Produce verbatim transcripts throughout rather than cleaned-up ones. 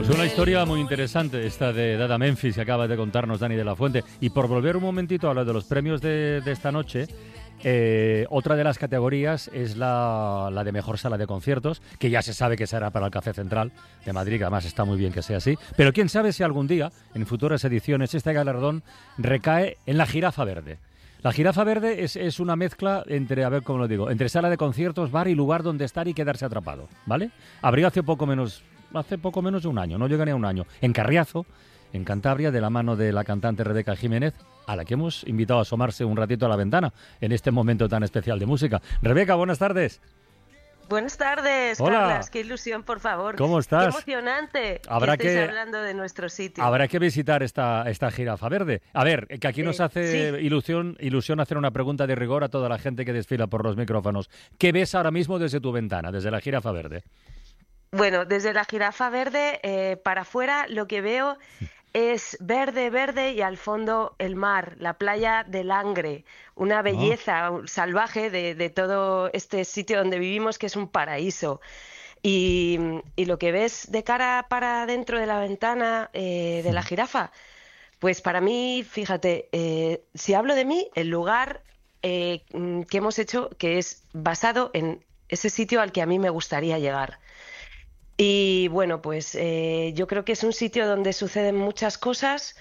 Pues una historia muy interesante esta de Dada Memphis que acaba de contarnos Dani de la Fuente. Y por volver un momentito a hablar de los premios de, de esta noche, eh, otra de las categorías es la, la de mejor sala de conciertos, que ya se sabe que será para el Café Central de Madrid, que además está muy bien que sea así. Pero quién sabe si algún día, en futuras ediciones, este galardón recae en la Jirafa Verde. La Jirafa Verde es, es una mezcla entre, a ver cómo lo digo, entre sala de conciertos, bar y lugar donde estar y quedarse atrapado, ¿vale? Abrió hace poco menos, hace poco menos de un año, no llega ni a un año, en Carriazo, en Cantabria, de la mano de la cantante Rebeca Jiménez, a la que hemos invitado a asomarse un ratito a la ventana en este momento tan especial de música. Rebeca, buenas tardes. Buenas tardes, Hola. Carlas. Qué ilusión, por favor. ¿Cómo estás? Qué emocionante Habrá que estéis que, hablando de nuestro sitio. Habrá que visitar esta, esta Jirafa Verde. A ver, que aquí nos Eh, hace sí. ilusión, ilusión hacer una pregunta de rigor a toda la gente que desfila por los micrófonos. ¿Qué ves ahora mismo desde tu ventana, desde la Jirafa Verde? Bueno, desde la Jirafa Verde eh, para afuera lo que veo es verde, verde y al fondo el mar, la playa de Langre, una belleza Oh. salvaje de, de todo este sitio donde vivimos que es un paraíso. Y, y lo que ves de cara para dentro de la ventana eh, de la jirafa, pues para mí, fíjate, eh, si hablo de mí, el lugar eh, que hemos hecho que es basado en ese sitio al que a mí me gustaría llegar. Y bueno, pues eh, yo creo que es un sitio donde suceden muchas cosas,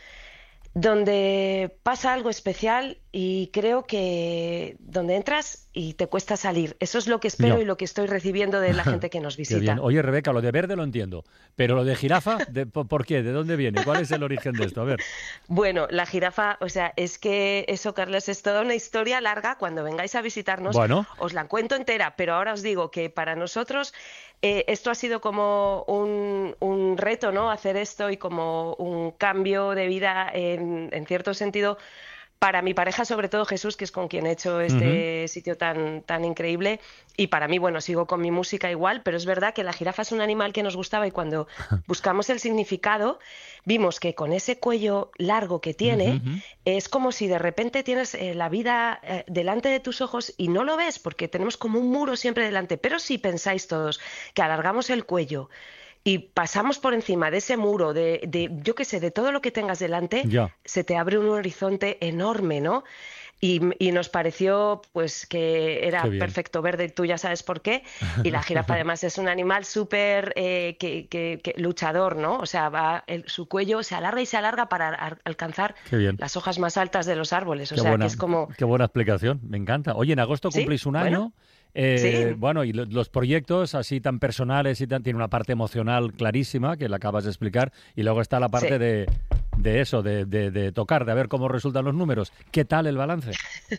donde pasa algo especial y creo que donde entras y te cuesta salir. Eso es lo que espero Ya. y lo que estoy recibiendo de la gente que nos Qué visita. bien. Oye, Rebeca, lo de verde lo entiendo, pero lo de jirafa, de, ¿por por qué? ¿De dónde viene? ¿Cuál es el origen de esto? A ver. Bueno, la jirafa, o sea, es que eso, Carlos, es toda una historia larga. Cuando vengáis a visitarnos, Bueno. os la cuento entera, pero ahora os digo que para nosotros eh, esto ha sido como un, un reto, ¿no? Hacer esto y como un cambio de vida en, en cierto sentido. Para mi pareja, sobre todo Jesús, que es con quien he hecho este uh-huh. sitio tan, tan increíble. Y para mí, bueno, sigo con mi música igual, pero es verdad que la jirafa es un animal que nos gustaba y cuando buscamos el significado, vimos que con ese cuello largo que tiene, uh-huh. es como si de repente tienes eh, la vida eh, delante de tus ojos y no lo ves, porque tenemos como un muro siempre delante. Pero si pensáis todos que alargamos el cuello y pasamos por encima de ese muro, de, de yo qué sé, de todo lo que tengas delante, ya. se te abre un horizonte enorme, ¿no? Y, y nos pareció pues que era perfecto verde, tú ya sabes por qué. Y la jirafa además es un animal súper eh, que, que, que luchador, ¿no? O sea, va el, su cuello se alarga y se alarga para a, alcanzar las hojas más altas de los árboles. O qué sea, buena, que es como... Qué buena explicación, me encanta. Oye, en agosto cumplís ¿Sí? un Bueno. año. Eh, Sí. Bueno, y lo, los proyectos así tan personales y tan, tiene una parte emocional clarísima que la acabas de explicar y luego está la parte Sí. de, de eso, de, de, de tocar, de ver cómo resultan los números. ¿Qué tal el balance?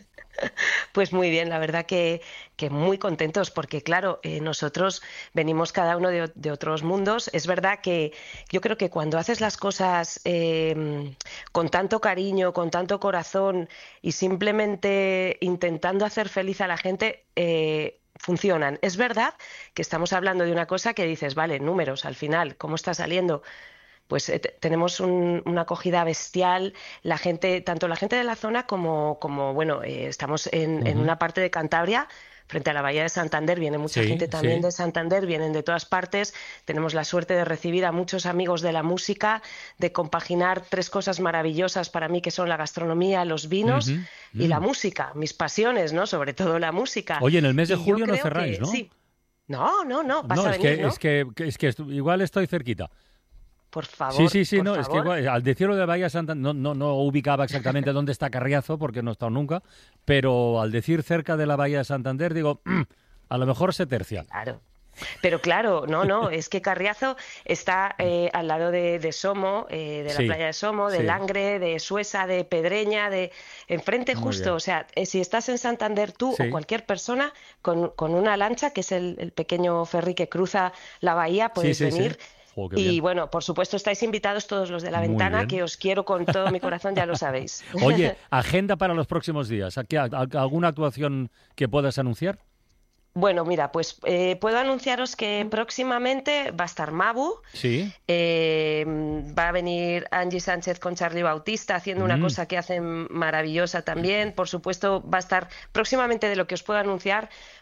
Pues muy bien, la verdad que, que muy contentos porque claro, eh, nosotros venimos cada uno de, de otros mundos. Es verdad que yo creo que cuando haces las cosas eh, con tanto cariño, con tanto corazón y simplemente intentando hacer feliz a la gente, eh, funcionan. Es verdad que estamos hablando de una cosa que dices, vale, números al final, ¿cómo está saliendo? Pues eh, tenemos un, una acogida bestial, la gente, tanto la gente de la zona como, como bueno, eh, estamos en, uh-huh. en una parte de Cantabria, frente a la Bahía de Santander, viene mucha sí, gente también sí. de Santander, vienen de todas partes, tenemos la suerte de recibir a muchos amigos de la música, de compaginar tres cosas maravillosas para mí que son la gastronomía, los vinos uh-huh. y mm. la música, mis pasiones, ¿no? Sobre todo la música. Oye, en el mes de y julio no creo cerráis, que, ¿no? Sí. No, no, no, vas no, a es venir, que, ¿no? es que, es que igual estoy cerquita. Por favor, Sí, sí, sí, por no, favor. es que igual, al decirlo de Bahía Santander, no, no, no ubicaba exactamente dónde está Carriazo, porque no he estado nunca, pero al decir cerca de la Bahía de Santander, digo, mmm, a lo mejor se tercia. Claro. Pero claro, no, no, es que Carriazo está eh, al lado de, de Somo, eh, de la sí, playa de Somo, de sí. Langre, de Suesa, de Pedreña, de enfrente Muy justo. bien. O sea, eh, si estás en Santander tú sí. o cualquier persona con, con una lancha, que es el, el pequeño ferry que cruza la bahía, puedes sí, sí, venir. Sí. Oh, y bien. bueno, por supuesto estáis invitados todos los de la Muy ventana, bien. que os quiero con todo mi corazón, ya lo sabéis. Oye, agenda para los próximos días. ¿Aquí, ¿Alguna actuación que puedas anunciar? Bueno, mira, pues eh, puedo anunciaros que próximamente va a estar Mabu, sí. eh, va a venir Angie Sánchez con Charly Bautista haciendo mm. una cosa que hacen maravillosa también. Por supuesto, va a estar próximamente, de lo que os puedo anunciar,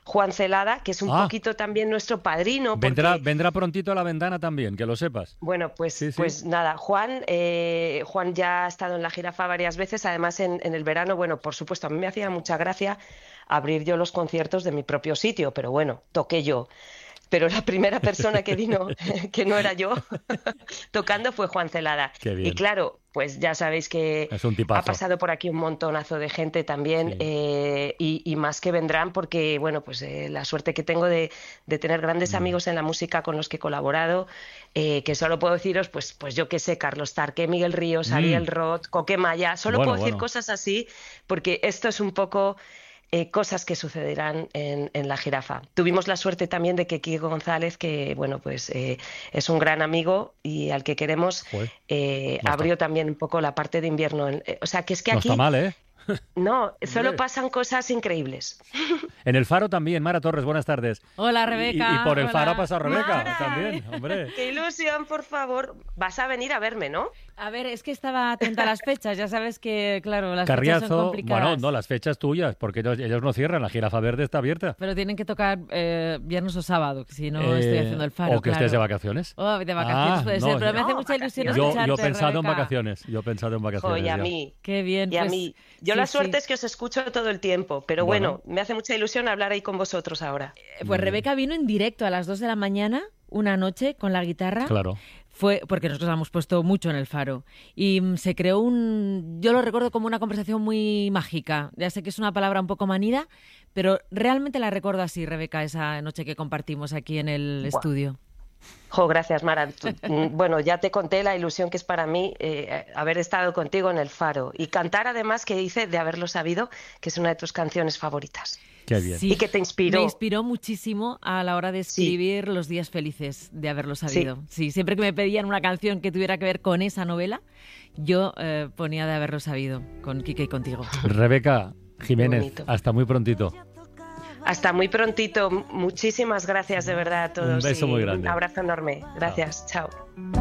Juan Celada, que es un ah, poquito también nuestro padrino. Porque... Vendrá, vendrá prontito a la ventana también, que lo sepas. Bueno, pues, sí, sí. pues nada, Juan, eh, Juan ya ha estado en la Jirafa varias veces, además en, en el verano, bueno, por supuesto, a mí me hacía mucha gracia abrir yo los conciertos de mi propio sitio, pero bueno, toqué yo. Pero la primera persona que vino, que no era yo, tocando fue Juan Celada. Qué bien. Y claro, pues ya sabéis que es un tipazo. Ha pasado por aquí un montonazo de gente también, sí. eh, y, y más que vendrán porque, bueno, pues eh, la suerte que tengo de, de tener grandes mm. amigos en la música con los que he colaborado, eh, que solo puedo deciros, pues, pues yo qué sé, Carlos Tarque, Miguel Ríos, mm. Ariel Roth, Coque Maya, solo bueno, puedo decir bueno. cosas así porque esto es un poco... Eh, cosas que sucederán en, en la Jirafa. Tuvimos la suerte también de que Kiko González, que bueno, pues eh, es un gran amigo y al que queremos, eh, no abrió también un poco la parte de invierno. Eh, o sea, que es que no aquí... No está mal, ¿eh? No, solo pasan cosas increíbles. En el Faro también, Mara Torres, buenas tardes. Hola, Rebeca. Y, y por el Hola. Faro ha pasado Rebeca Mara, también, hombre. Qué ilusión, por favor. Vas a venir a verme, ¿no? A ver, es que estaba atenta a las fechas, ya sabes que, claro, las Carriazo, fechas son complicadas. Bueno, no, las fechas tuyas, porque ellos, ellos no cierran, la Jirafa Verde está abierta. Pero tienen que tocar eh, viernes o sábado, si no eh, estoy haciendo el Faro, O que claro. estés de vacaciones. Oh, de vacaciones ah, puede no, ser, pero no, me hace mucha ilusión yo, escucharte, yo he pensado Rebeca. en vacaciones, yo he pensado en vacaciones. Oh, y a ya. mí. Qué bien. Y pues, a mí. Yo sí, la suerte sí. es que os escucho todo el tiempo, pero bueno. bueno, me hace mucha ilusión hablar ahí con vosotros ahora. Pues Rebeca vino en directo a las dos de la mañana, una noche, con la guitarra. Claro. Fue porque nosotros la hemos puesto mucho en el Faro y se creó un, yo lo recuerdo como una conversación muy mágica. Ya sé que es una palabra un poco manida, pero realmente la recuerdo así, Rebeca, esa noche que compartimos aquí en el Buah. estudio. Jo, gracias, Mara. Bueno, ya te conté la ilusión que es para mí eh, haber estado contigo en el Faro y cantar además, que hice de haberlo sabido, que es una de tus canciones favoritas. Qué bien. Sí, y que te inspiró. Me inspiró muchísimo a la hora de escribir sí. Los días felices de haberlo sabido. Sí. sí, siempre que me pedían una canción que tuviera que ver con esa novela, yo eh, ponía de haberlo sabido con Quique y contigo. Rebeca Jiménez, hasta muy prontito. Hasta muy prontito. Muchísimas gracias de verdad a todos. Un beso muy grande. Un abrazo enorme. Gracias. Chao. Chao.